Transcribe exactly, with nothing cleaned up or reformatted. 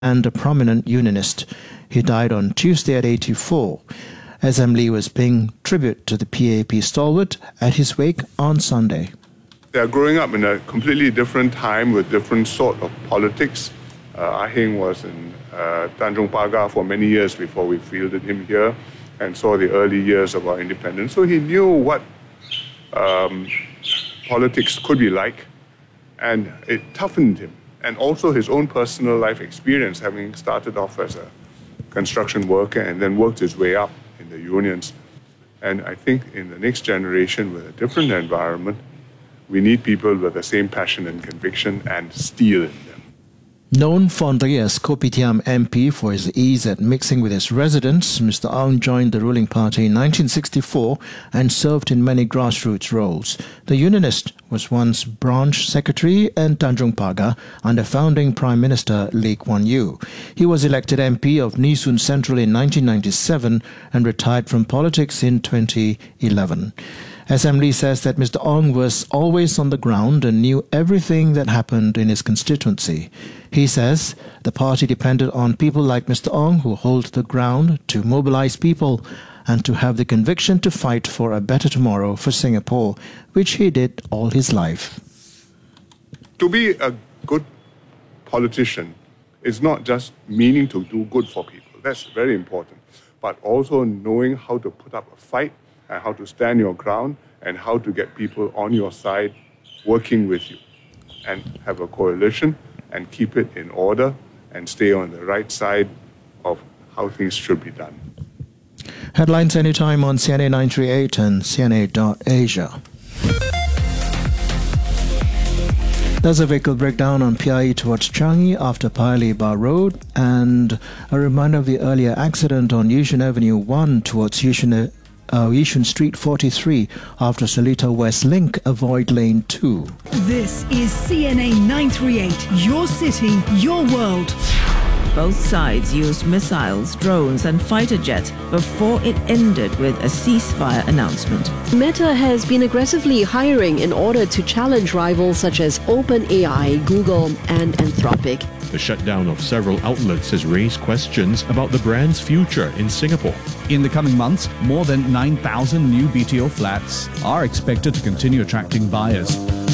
and a prominent unionist. He died on Tuesday at eighty-four. S M Lee was paying tribute to the P A P stalwart at his wake on Sunday. They are growing up in a completely different time with different sort of politics. Uh, Ah Heng was in uh, Tanjong Pagar for many years before we fielded him here and saw the early years of our independence. So he knew what um, politics could be like, and it toughened him. And also his own personal life experience, having started off as a construction worker and then worked his way up in the unions. And I think in the next generation with a different environment, we need people with the same passion and conviction and steel in them. Known fondly as Kopitiam M P for his ease at mixing with his residents, Mister Ong joined the ruling party in nineteen sixty-four and served in many grassroots roles. The unionist was once branch secretary in Tanjong Pagar under founding Prime Minister Lee Kuan Yew. He was elected M P of Nee Soon Central in nineteen ninety-seven and retired from politics in twenty eleven. S M Lee says that Mister Ong was always on the ground and knew everything that happened in his constituency. He says the party depended on people like Mister Ong who hold the ground to mobilize people and to have the conviction to fight for a better tomorrow for Singapore, which he did all his life. To be a good politician is not just meaning to do good for people. That's very important. But also knowing how to put up a fight and how to stand your ground and how to get people on your side working with you and have a coalition and keep it in order and stay on the right side of how things should be done. Headlines anytime on C N A nine thirty-eight and C N A dot Asia. There's a vehicle breakdown on P I E towards Changi after Paya Lebar Road, and a reminder of the earlier accident on Yishun Avenue one towards Yishun, uh, Yishun Street forty-three after Seletar West Link, avoid lane two. This is C N A nine thirty-eight, your city, your world. Both sides used missiles, drones and fighter jets before it ended with a ceasefire announcement. Meta has been aggressively hiring in order to challenge rivals such as OpenAI, Google and Anthropic. The shutdown of several outlets has raised questions about the brand's future in Singapore. In the coming months, more than nine thousand new B T O flats are expected to continue attracting buyers.